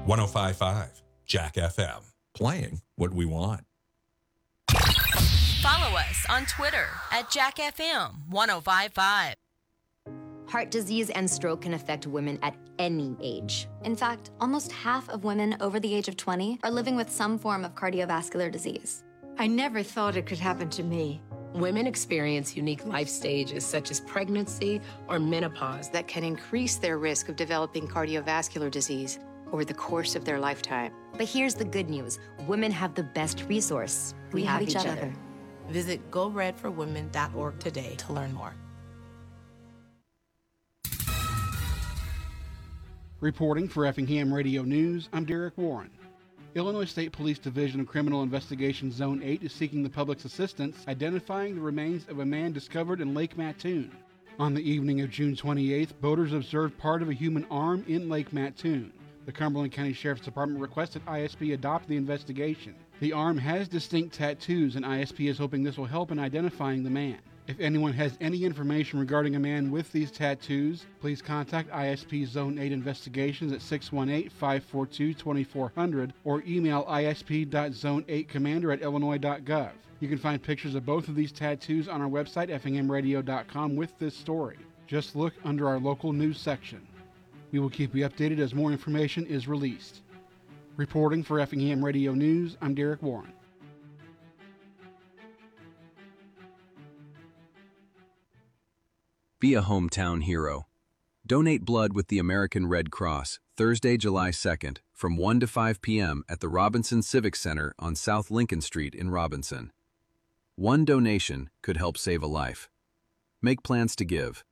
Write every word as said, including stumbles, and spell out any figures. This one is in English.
one oh five point five Jack F M. Playing what we want. Follow us on Twitter at Jack F M one oh five point five. Heart disease and stroke can affect women at any age. In fact, almost half of women over the age of twenty are living with some form of cardiovascular disease. I never thought it could happen to me. Women experience unique life stages such as pregnancy or menopause that can increase their risk of developing cardiovascular disease over the course of their lifetime. But here's the good news. Women have the best resource. We, we have, have each, each other. other. Visit go red for women dot org today to learn more. Reporting for Effingham Radio News, I'm Derek Warren. Illinois State Police Division of Criminal Investigation Zone eight is seeking the public's assistance identifying the remains of a man discovered in Lake Mattoon. On the evening of June twenty-eighth, boaters observed part of a human arm in Lake Mattoon. The Cumberland County Sheriff's Department requested I S P adopt the investigation. The arm has distinct tattoos, and I S P is hoping this will help in identifying the man. If anyone has any information regarding a man with these tattoos, please contact I S P Zone eight Investigations at six one eight, five four two, two four zero zero or email I S P dot zone eight commander at illinois dot gov. You can find pictures of both of these tattoos on our website, effingham radio dot com, with this story. Just look under our local news section. We will keep you updated as more information is released. Reporting for Effingham Radio News, I'm Derek Warren. Be a hometown hero. Donate blood with the American Red Cross, Thursday, July second, from one to five p.m. at the Robinson Civic Center on South Lincoln Street in Robinson. One donation could help save a life. Make plans to give